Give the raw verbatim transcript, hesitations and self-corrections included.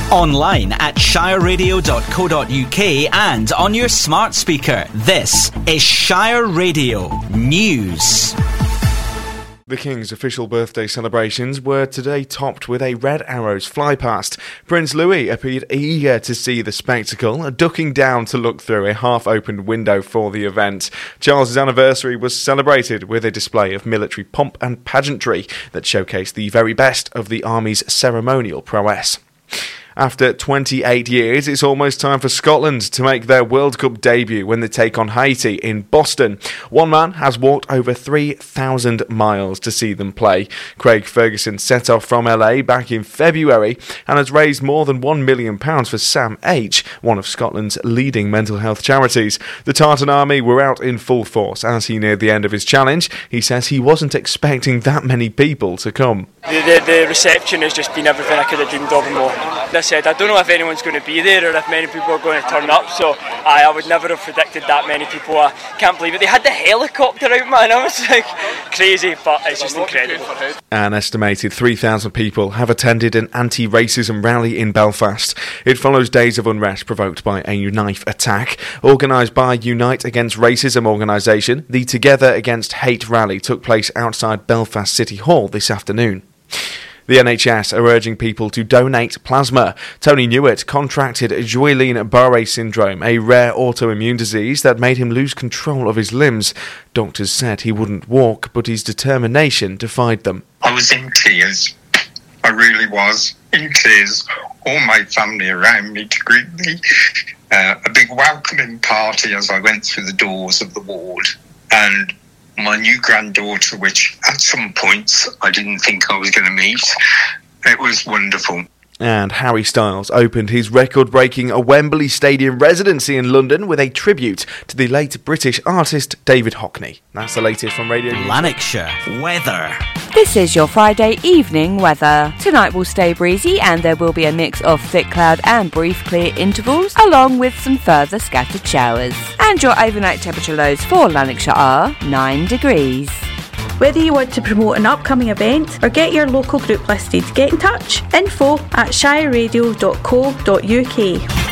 Online at shire radio dot co dot uk and on your smart speaker. This is Shire Radio News. The King's official birthday celebrations were today topped with a Red Arrows flypast. Prince Louis appeared eager to see the spectacle, ducking down to look through a half-opened window for the event. Charles's anniversary was celebrated with a display of military pomp and pageantry that showcased the very best of the Army's ceremonial prowess. After twenty-eight years, it's almost time for Scotland to make their World Cup debut when they take on Haiti in Boston. One man has walked over three thousand miles to see them play. Craig Ferguson set off from L A back in February and has raised more than one million pounds for Sam H, one of Scotland's leading mental health charities. The Tartan Army were out in full force as he neared the end of his challenge. He says he wasn't expecting that many people to come. The, the, the reception has just been everything I could have dreamed of and more. As I said, I don't know if anyone's going to be there or if many people are going to turn up, so I, I would never have predicted that many people. I can't believe it. They had the helicopter out, man. I was like, crazy, but it's just incredible. An estimated three thousand people have attended an anti-racism rally in Belfast. It follows days of unrest provoked by a knife attack. Organised by Unite Against Racism organisation, the Together Against Hate rally took place outside Belfast City Hall this afternoon. The N H S are urging people to donate plasma. Tony Newitt contracted Guillain-Barré syndrome, a rare autoimmune disease that made him lose control of his limbs. Doctors said he wouldn't walk, but his determination defied them. I was in tears. I really was in tears. All my family around me to greet me. Uh, a big welcoming party as I went through the doors of the ward. And my new granddaughter, which at some points I didn't think I was going to meet. It was wonderful. And Harry Styles opened his record-breaking Wembley Stadium residency in London with a tribute to the late British artist David Hockney. That's the latest from Radio Lanarkshire weather. This is your Friday evening weather. Tonight will stay breezy and there will be a mix of thick cloud and brief clear intervals, along with some further scattered showers. And your overnight temperature lows for Lanarkshire are nine degrees. Whether you want to promote an upcoming event or get your local group listed, get in touch. Info at shire radio dot co dot uk.